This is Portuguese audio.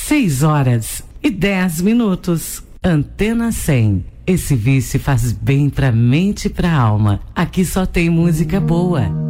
6h10. Antena 100. Esse vício faz bem pra mente e pra alma. Aqui só tem música boa.